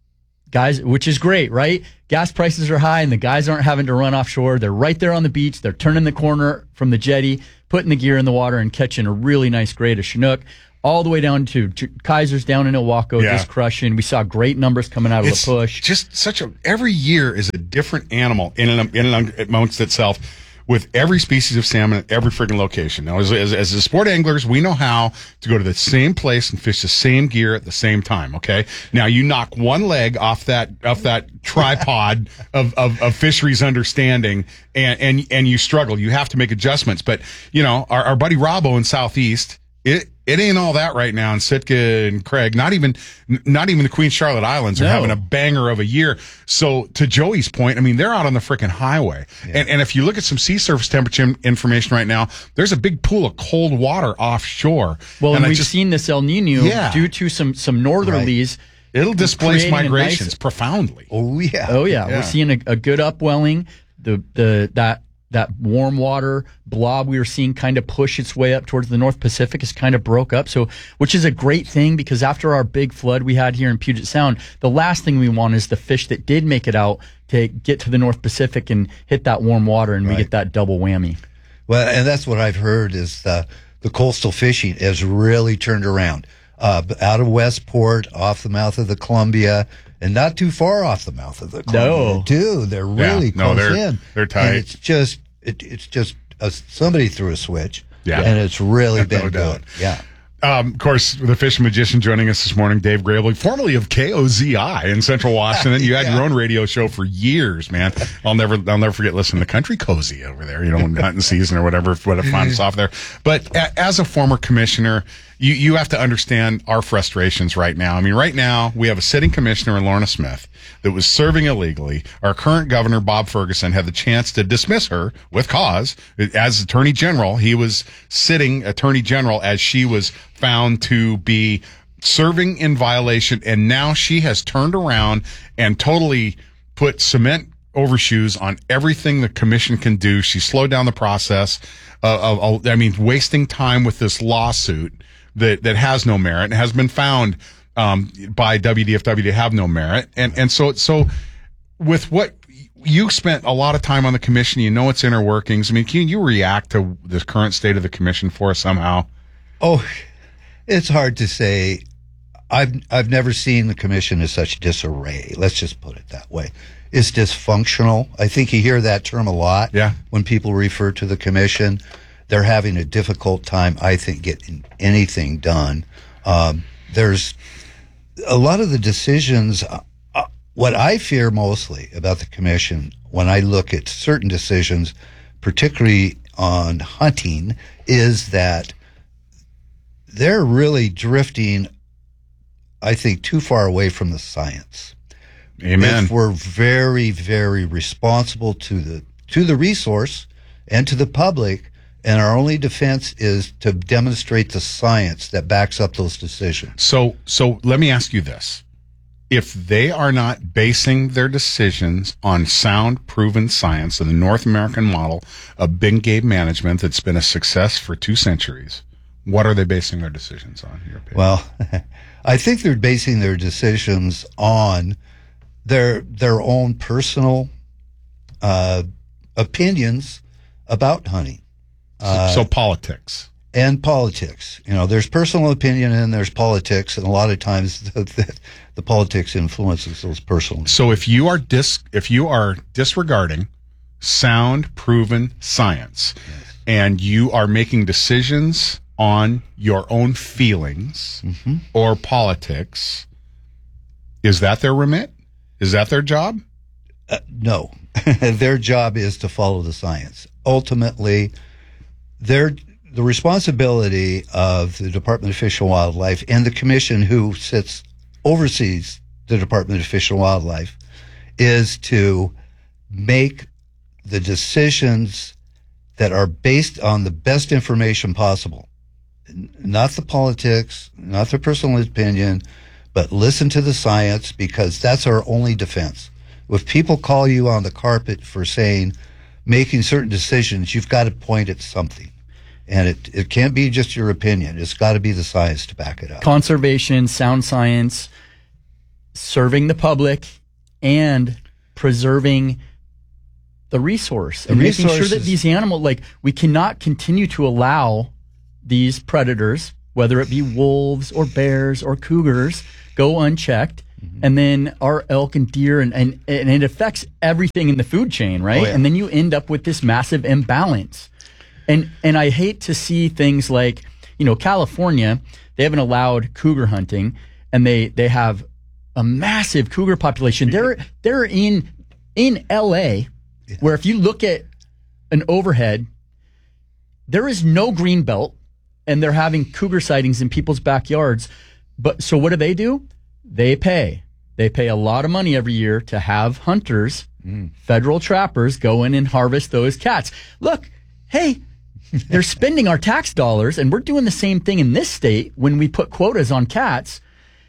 Guys, which is great, right? Gas prices are high, and the guys aren't having to run offshore. They're right there on the beach. They're turning the corner from the jetty, putting the gear in the water, and catching a really nice grade of Chinook. All the way down to Kaiser's down in Ilwaco, yeah. just crushing. We saw great numbers coming out of it's the push. Just such a every year is a different animal in and, in and amongst itself, with every species of salmon at every freaking location. Now, as, as, as sport anglers, we know how to go to the same place and fish the same gear at the same time. Okay, now you knock one leg off that off that tripod of, of of fisheries understanding, and and and you struggle. You have to make adjustments. But you know, our, our buddy Robbo in Southeast. It it ain't all that right now in Sitka and Craig. Not even not even the Queen Charlotte Islands are no. having a banger of a year. So to Joey's point, I mean, they're out on the freaking highway. Yeah. And and if you look at some sea surface temperature information right now, there's a big pool of cold water offshore. Well, and, and we've just, seen this El Nino yeah. due to some some northerlies. Right. It'll displace migrations nice, profoundly. Oh yeah. Oh yeah. yeah. We're seeing a, a good upwelling. The the that That warm water blob we were seeing kind of push its way up towards the North Pacific is kind of broke up. So, which is a great thing, because after our big flood we had here in Puget Sound, the last thing we want is the fish that did make it out to get to the North Pacific and hit that warm water, and right. we get that double whammy. Well, and that's what I've heard is the, the coastal fishing has really turned around. Uh, out of Westport, off the mouth of the Columbia, and not too far off the mouth of the Columbia, no. too. They're really yeah, close no, they're, in. They're tight. And it's just, it, it's just a, somebody threw a switch, yeah. and it's really been no good. Doubt. Yeah. Um, of course, the fish magician joining us this morning, Dave Grable, formerly of K O Z I in Central Washington. You had yeah. your own radio show for years, man. I'll never, I'll never forget listening to Country Cozy over there, you know, hunting season or whatever, what fun stuff there. But a, as a former commissioner, you, you have to understand our frustrations right now. I mean, right now we have a sitting commissioner in Lorna Smith that was serving illegally. Our current governor, Bob Ferguson, had the chance to dismiss her with cause as attorney general. He was sitting attorney general as she was found to be serving in violation, and now she has turned around and totally put cement overshoes on everything the commission can do. She slowed down the process of, of I mean, wasting time with this lawsuit that, that has no merit and has been found um, by W D F W to have no merit. And, and so, so with what you spent a lot of time on the commission, you know its inner workings. I mean, can you react to the current state of the commission for us somehow? Oh, it's hard to say. I've I've never seen the commission as such disarray. Let's just put it that way. It's dysfunctional. I think you hear that term a lot. Yeah. When people refer to the commission, they're having a difficult time, I think, getting anything done. Um, there's a lot of the decisions. Uh, what I fear mostly about the commission when I look at certain decisions, particularly on hunting, is that they're really drifting, I think, too far away from the science. Amen. If we're very, very responsible to the to the resource and to the public, and our only defense is to demonstrate the science that backs up those decisions. So, so let me ask you this. If they are not basing their decisions on sound, proven science and the North American model of big game management that's been a success for two centuries, what are they basing their decisions on, in your opinion? Well, I think they're basing their decisions on their their own personal uh, opinions about hunting. Uh, so, so politics. And politics. You know, there's personal opinion and there's politics, and a lot of times the, the, the politics influences those personal. So if you are dis if you are disregarding sound, proven science, yes. and you are making decisions on your own feelings mm-hmm. or politics, is that their remit? Is that their job? Uh, no. Their job is to follow the science. Ultimately, their the responsibility of the Department of Fish and Wildlife and the commission who sits oversees the Department of Fish and Wildlife is to make the decisions that are based on the best information possible. Not the politics, not the personal opinion, but listen to the science, because that's our only defense. If people call you on the carpet for saying, making certain decisions, you've got to point at something. And it, it can't be just your opinion. It's got to be the science to back it up. Conservation, sound science, serving the public, and preserving the resource. The and making sure resources- that these animals, like, we cannot continue to allow these predators, whether it be wolves or bears or cougars, go unchecked. Mm-hmm. And then our elk and deer, and, and, and it affects everything in the food chain, right? Oh, yeah. And then you end up with this massive imbalance. And and I hate to see things like, you know, California, they haven't allowed cougar hunting, and they, they have a massive cougar population. They're they're in in L A, yeah. where if you look at an overhead, there is no green belt, and they're having cougar sightings in people's backyards. But so what do they do? They pay. They pay a lot of money every year to have hunters, mm. federal trappers, go in and harvest those cats. Look, hey, they're spending our tax dollars, and we're doing the same thing in this state when we put quotas on cats.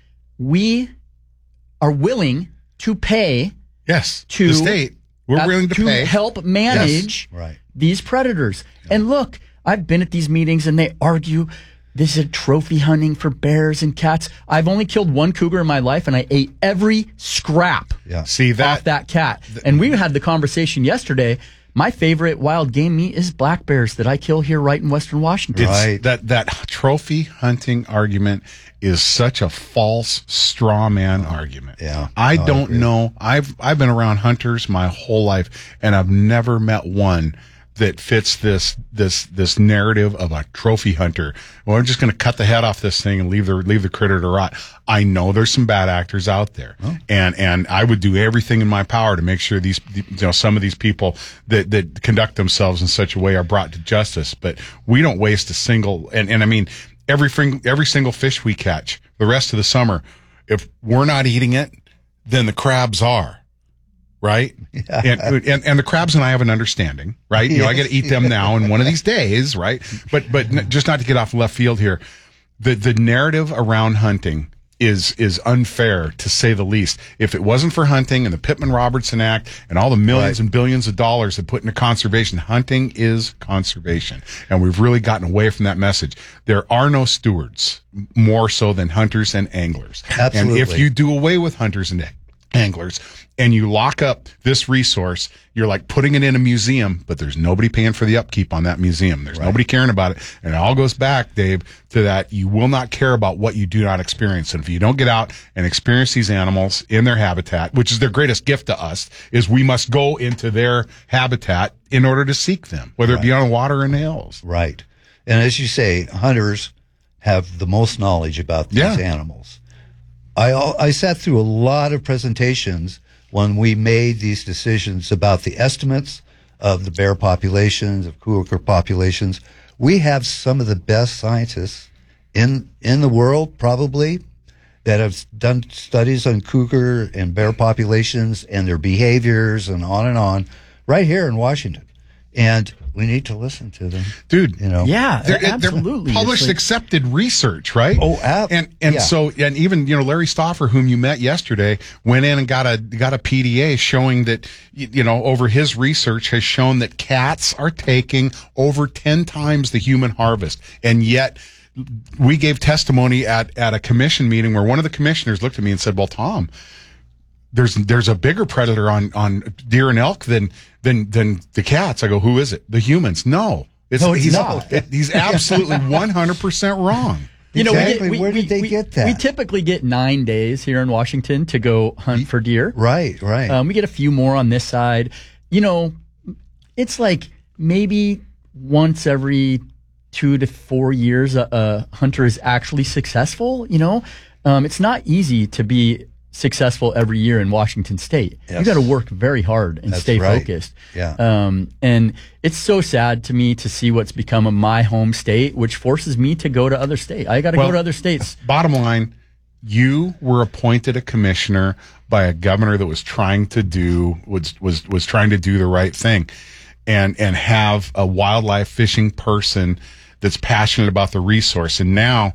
We are willing to pay. Yes, to the state. We're uh, willing to, to pay. help manage Yes. Right. these predators. Yeah. And look, I've been at these meetings, and they argue this is a trophy hunting for bears and cats. I've only killed one cougar in my life, and I ate every scrap yeah. See that, off that cat. Th- and we had the conversation yesterday. My favorite wild game meat is black bears that I kill here right in Western Washington. It's, Right. That that trophy hunting argument is such a false straw man argument. Yeah. I No, I don't agree. know. I've I've been around hunters my whole life, and I've never met one that fits this this this narrative of a trophy hunter. Well, I'm just going to cut the head off this thing and leave the leave the critter to rot. I know there's some bad actors out there, oh. and and I would do everything in my power to make sure these, you know, some of these people that that conduct themselves in such a way are brought to justice. But we don't waste a single. And and I mean, every fring- every single fish we catch the rest of the summer, if we're not eating it, then the crabs are. Right? Yeah. And, and and the crabs and I have an understanding, right? You know, I got to eat them now in one of these days, right? But but n- just not to get off left field here, the the narrative around hunting is is unfair, to say the least. If it wasn't for hunting and the Pittman-Robertson Act and all the millions Right. and billions of dollars that put into conservation, hunting is conservation, and we've really gotten away from that message. There are no stewards more so than hunters and anglers. Absolutely. And if you do away with hunters and anglers, and you lock up this resource, you're like putting it in a museum, but there's nobody paying for the upkeep on that museum. There's Right. nobody caring about it. And it all goes back, Dave, to that you will not care about what you do not experience. And if you don't get out and experience these animals in their habitat, which is their greatest gift to us, is we must go into their habitat in order to seek them, whether it be on water or in the hills. Right. And as you say, hunters have the most knowledge about these Yeah. animals. I I sat through a lot of presentations when we made these decisions about the estimates of the bear populations, of cougar populations. We have some of the best scientists in in the world, probably, that have done studies on cougar and bear populations and their behaviors and on and on, right here in Washington. And we need to listen to them, dude. You know, Yeah, They're, absolutely. they're published, It's like- accepted research, right? Oh, ab- and and yeah. so and even you know Larry Stauffer, whom you met yesterday, went in and got a got a P D A showing that y- you know over his research has shown that cats are taking over ten times the human harvest, and yet we gave testimony at at a commission meeting where one of the commissioners looked at me and said, "Well, Tom, there's there's a bigger predator on on deer and elk than than than the cats." I go, "Who is it? The humans?" No, it's, No, it's he's not. it- he's absolutely one hundred percent wrong. You know, Exactly. we get, we, Where did we- they we- get that? We typically get nine days here in Washington to go hunt for deer. Right, right. Um, we get a few more on this side. You know, it's like maybe once every two to four years a, a hunter is actually successful. You know, um, it's not easy to be successful every year in Washington State. Yes. You got to work very hard and That's stay right. focused. Yeah. Um, and it's so sad to me to see what's become of my home state, which forces me to go to other states. I got to Well, go to other states. Bottom line, you were appointed a commissioner by a governor that was trying to do was was was trying to do the right thing, and and have a wildlife fishing person that's passionate about the resource. And now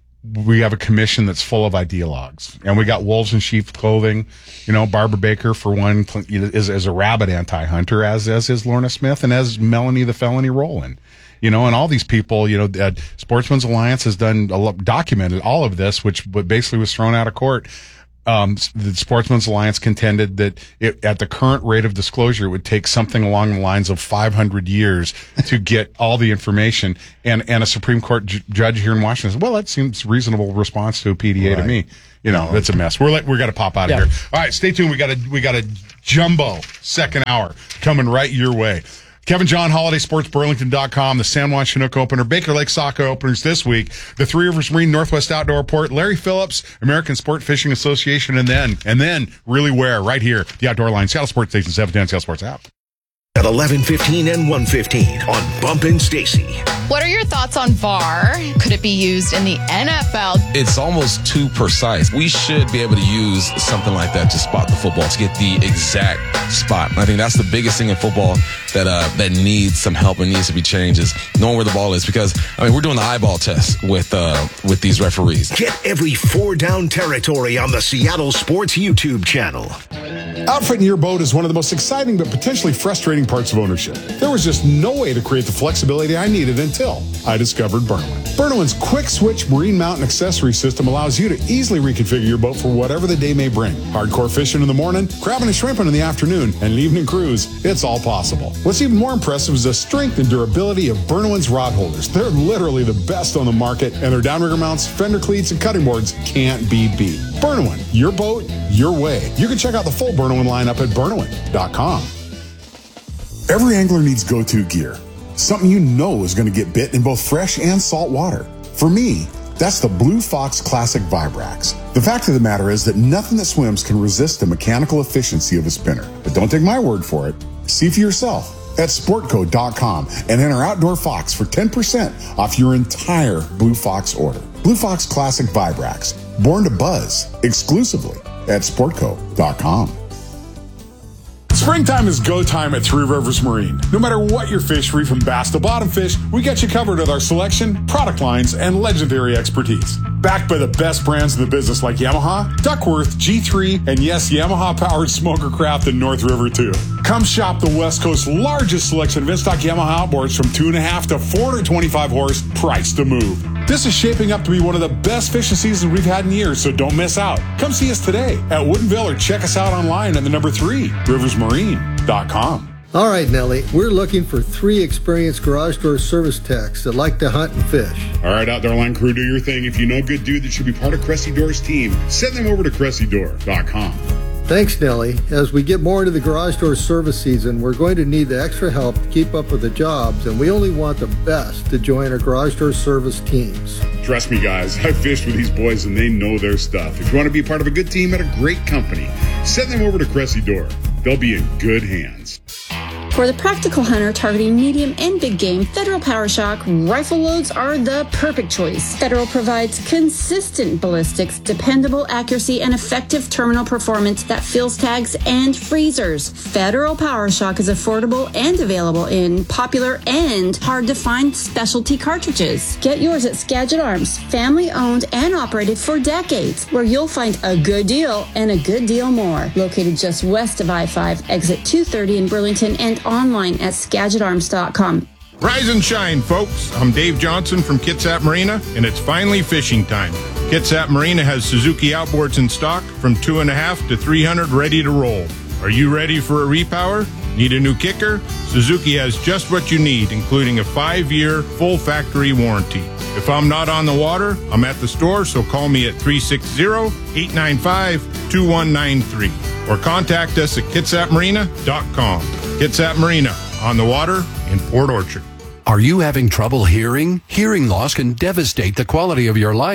we have a commission that's full of ideologues, and we got wolves in sheep's clothing. You know, Barbara Baker, for one, is is a rabid anti-hunter, as as is Lorna Smith, and as Melanie the Felony Rowland. You know, and all these people, you know, uh, Sportsman's Alliance has done a lot, documented all of this, which basically was thrown out of court. Um, the Sportsman's Alliance contended that it, at the current rate of disclosure, it would take something along the lines of five hundred years to get all the information. And, and a Supreme Court ju- judge here in Washington said, well, that seems reasonable response to a P D A Right. to me. You know, that's a mess. We're like, we're got to pop out of Yeah. here. All right, stay tuned. We got a, we got a jumbo second hour coming right your way. Kevin John, Holiday Sports Burlington dot com, the San Juan Chinook Opener, Baker Lake Soccer Openers this week, the Three Rivers Marine Northwest Outdoor Report, Larry Phillips, American Sport Fishing Association, and then, and then, really where, right here, the Outdoor Line, Seattle Sports Station, seven ten Seattle Sports app. At eleven fifteen and one fifteen on Bump and Stacy. What are your thoughts on V A R? Could it be used in the N F L? It's almost too precise. We should be able to use something like that to spot the football, to get the exact spot. I think that's the biggest thing in football that uh, that needs some help and needs to be changed, is knowing where the ball is. Because, I mean, we're doing the eyeball test with uh, with these referees. Get every four down territory on the Seattle Sports YouTube channel. Outfitting your boat is one of the most exciting but potentially frustrating parts of ownership. There was just no way to create the flexibility I needed until I discovered Burnowin. Burnowin's quick switch marine mount and accessory system allows you to easily reconfigure your boat for whatever the day may bring. Hardcore fishing in the morning, crabbing and shrimping in the afternoon, and an evening cruise, it's all possible. What's even more impressive is the strength and durability of Burnowin's rod holders. They're literally the best on the market, and their downrigger mounts, fender cleats, and cutting boards can't be beat. Burnowin, your boat, your way. You can check out the full Burnowin lineup at Burnowin dot com. Every angler needs go-to gear. Something you know is going to get bit in both fresh and salt water. For me, that's the Blue Fox Classic Vibrax. The fact of the matter is that nothing that swims can resist the mechanical efficiency of a spinner. But don't take my word for it. See for yourself at Sportco dot com and enter Outdoor Fox for ten percent off your entire Blue Fox order. Blue Fox Classic Vibrax, born to buzz, exclusively at Sportco dot com. Springtime is go time at Three Rivers Marine. No matter what your fishery, from bass to bottom fish, we got you covered with our selection, product lines, and legendary expertise. Backed by the best brands in the business like Yamaha, Duckworth, G three, and yes, Yamaha-powered Smoker Craft in North River too. Come shop the West Coast's largest selection of in-stock Yamaha outboards from two and a half to four hundred twenty-five horse, priced to move. This is shaping up to be one of the best fishing seasons we've had in years, so don't miss out. Come see us today at Woodinville or check us out online at the number three, rivers marine dot com. All right, Nellie, we're looking for three experienced garage door service techs that like to hunt and fish. All right, Outdoor Line crew, do your thing. If you know a good dude that should be part of Cressy Door's team, send them over to cressy door dot com. Thanks, Nellie. As we get more into the garage door service season, we're going to need the extra help to keep up with the jobs, and we only want the best to join our garage door service teams. Trust me, guys, I've fished with these boys and they know their stuff. If you want to be part of a good team at a great company, send them over to Cressy Door. They'll be in good hands. For the practical hunter targeting medium and big game, Federal PowerShock rifle loads are the perfect choice. Federal provides consistent ballistics, dependable accuracy, and effective terminal performance that fills tags and freezers. Federal PowerShock is affordable and available in popular and hard-to-find specialty cartridges. Get yours at Skagit Arms, family-owned and operated for decades, where you'll find a good deal and a good deal more. Located just west of I five, exit two thirty in Burlington, and online at skagit arms dot com. Rise and shine, folks. I'm Dave Johnson from Kitsap Marina, and it's finally fishing time. Kitsap Marina has Suzuki outboards in stock from two and a half to three hundred ready to roll. Are you ready for a repower? Need a new kicker? Suzuki has just what you need, including a five-year full factory warranty. If I'm not on the water, I'm at the store, so call me at three six zero, eight nine five, two one nine three or contact us at kitsap marina dot com. Kitsap Marina, on the water in Port Orchard. Are you having trouble hearing? Hearing loss can devastate the quality of your life.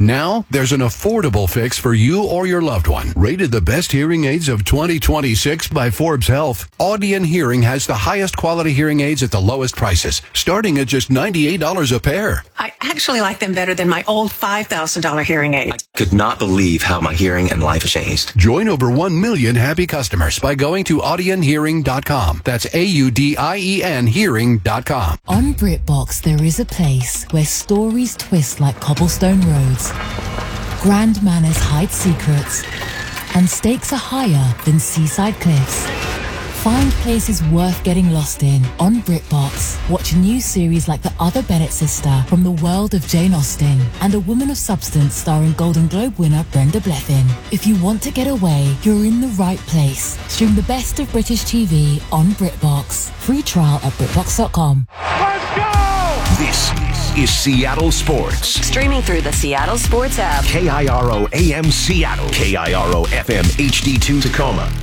Now, there's an affordable fix for you or your loved one. Rated the best hearing aids of twenty twenty-six by Forbes Health, Audion Hearing has the highest quality hearing aids at the lowest prices, starting at just ninety-eight dollars a pair. I actually like them better than my old five thousand dollars hearing aid. I could not believe how my hearing and life changed. Join over one million happy customers by going to audion hearing dot com. That's A U D I E N hearing dot com. On BritBox, there is a place where stories twist like cobblestone roads, grand manners hide secrets, and stakes are higher than seaside cliffs. Find places worth getting lost in on BritBox. Watch a new series like The Other Bennett Sister from the world of Jane Austen and A Woman of Substance starring Golden Globe winner Brenda Blethyn. If you want to get away, you're in the right place. Stream the best of British T V on BritBox. Free trial at BritBox dot com. Let's go! This is Seattle Sports. Streaming through the Seattle Sports app. K I R O A M Seattle. K I R O F M H D two Tacoma.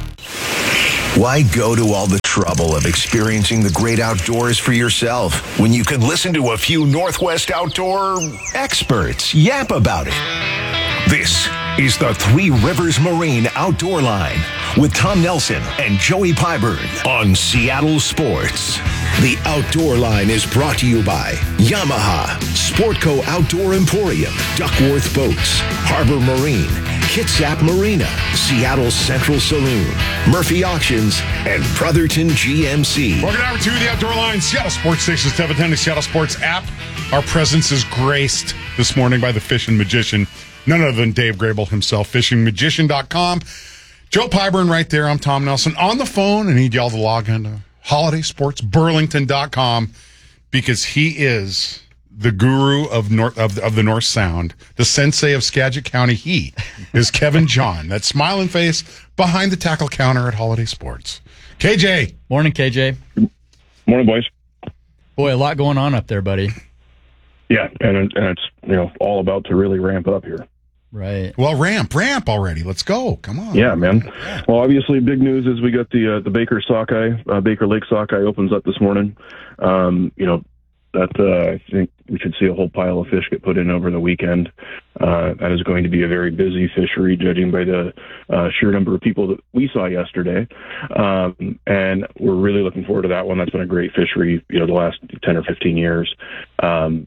Why go to all the trouble of experiencing the great outdoors for yourself when you can listen to a few Northwest outdoor experts yap about it? This is the Three Rivers Marine Outdoor Line with Tom Nelson and Joey Pyburn on Seattle Sports. The Outdoor Line is brought to you by Yamaha, Sportco Outdoor Emporium, Duckworth Boats, Harbor Marine, Kitsap Marina, Seattle Central Saloon, Murphy Auctions, and Brotherton G M C. Welcome over to the Outdoor Line, Seattle Sports Station, seven ten, the Seattle Sports app. Our presence is graced this morning by the fishing magician, none other than Dave Grable himself, fishing magician dot com. Joe Pyburn right there. I'm Tom Nelson on the phone. I need y'all to log into holiday sports burlington dot com because he is the guru of North of, of the North Sound, the sensei of Skagit County. He is Kevin John, that smiling face behind the tackle counter at Holiday Sports. K J. Morning, K J. Morning, boys. Boy, a lot going on up there, buddy. Yeah, and, and it's, you know, all about to really ramp up here. Right. Well, ramp, ramp already. Let's go. Come on. Yeah, man. Well, obviously, big news is we got the uh, the Baker Sockeye, uh, Baker Lake Sockeye opens up this morning. Um, you know, that uh, I think we should see a whole pile of fish get put in over the weekend. Uh, that is going to be a very busy fishery, judging by the uh, sheer number of people that we saw yesterday. Um, and we're really looking forward to that one. That's been a great fishery, you know, the last ten or fifteen years. Um,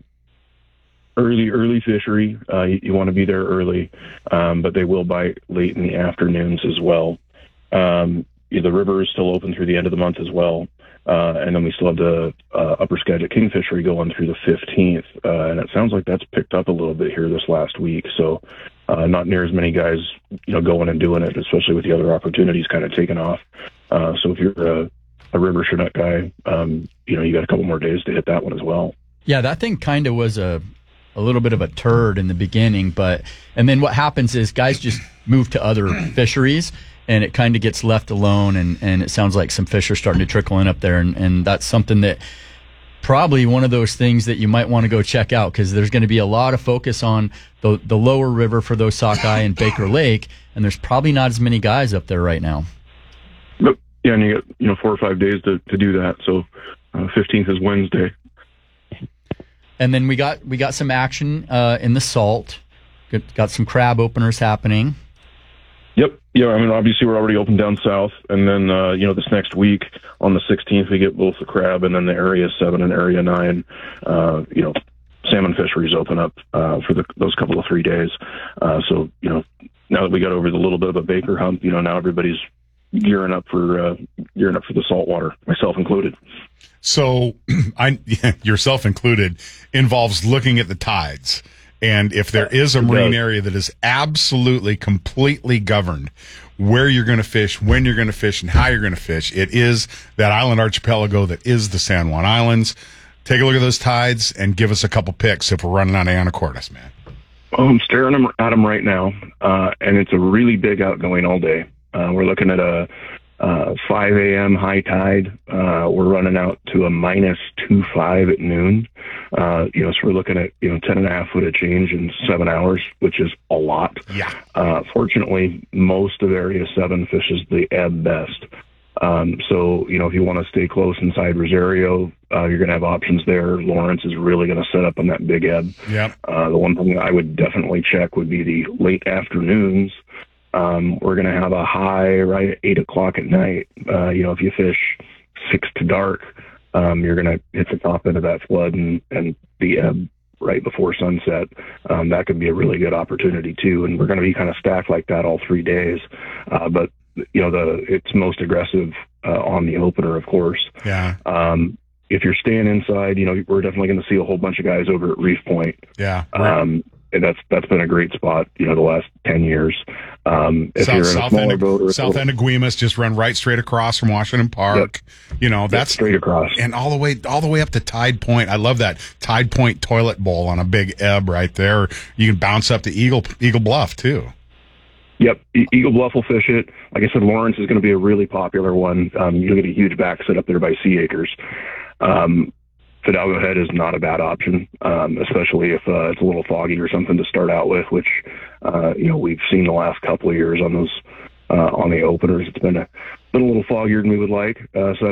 Early, early fishery. Uh, you, you want to be there early, um, but they will bite late in the afternoons as well. Um, the river is still open through the end of the month as well. Uh, and then we still have the uh, Upper Skagit Kingfishery going through the fifteenth. Uh, and it sounds like that's picked up a little bit here this last week. So uh, not near as many guys, you know, going and doing it, especially with the other opportunities kind of taking off. Uh, so if you're a, a river Chinook guy, um, you know, you got a couple more days to hit that one as well. Yeah, that thing kind of was a... a little bit of a turd in the beginning, but and then what happens is guys just move to other fisheries and it kind of gets left alone, and, and it sounds like some fish are starting to trickle in up there, and, and that's something that probably one of those things that you might want to go check out, because there's going to be a lot of focus on the, the lower river for those sockeye and Baker Lake, and there's probably not as many guys up there right now. But, yeah, and you get, you know, four or five days to, to do that, so uh, fifteenth is Wednesday. And then we got we got some action uh, in the salt. Got, got some crab openers happening. Yep. Yeah, I mean, obviously we're already open down south. And then, uh, you know, this next week on the sixteenth, we get both the crab and then the Area seven and Area nine, uh, you know, salmon fisheries open up uh, for the, those couple of three days. Uh, so, you know, now that we got over the little bit of a Baker hump, you know, now everybody's gearing up for uh, gearing up for the saltwater, myself included. So, I yourself included, involves looking at the tides. And if there is a marine area that is absolutely, completely governed where you're going to fish, when you're going to fish, and how you're going to fish, it is that island archipelago that is the San Juan Islands. Take a look at those tides and give us a couple picks if we're running out of anacortes, man. Well, I'm staring at them right now, uh, and it's a really big outgoing all day. Uh, we're looking at a uh, five a.m. high tide. Uh, we're running out to a minus two five at noon. Uh, you know, so we're looking at, you know, ten and a half foot of change in seven hours, which is a lot. Yeah. Uh, fortunately, most of Area seven fishes the ebb best. Um, so, you know, if you want to stay close inside Rosario, uh, you're going to have options there. Lawrence is really going to set up on that big ebb. Yep. Uh, the one thing I would definitely check would be the late afternoons. Um, we're going to have a high right at eight o'clock at night. Uh, you know, if you fish six to dark, um, you're going to hit the top end of that flood and, and the ebb right before sunset. Um, that could be a really good opportunity too. And we're going to be kind of stacked like that all three days. Uh, but you know, the it's most aggressive uh, on the opener, of course. Yeah. Um, if you're staying inside, you know, we're definitely going to see a whole bunch of guys over at Reef Point. Yeah. Um, and that's that's been a great spot, you know, the last ten years. Um, if South, you're in a south smaller end of, boat, or south end of Guimas, just run right straight across from Washington Park. Yep. You know, that's yep, straight across, and all the way all the way up to Tide Point. I love that Tide Point toilet bowl on a big ebb right there. You can bounce up to Eagle Eagle Bluff too. Yep, e- Eagle Bluff will fish it. Like I said, Lawrence is going to be a really popular one. Um, you'll get a huge back set up there by Sea Acres. Um, Fidalgo Head is not a bad option, um, especially if uh, it's a little foggy or something to start out with, which uh, you know we've seen the last couple of years on those uh, on the openers. It's been a been a little foggier than we would like, uh, so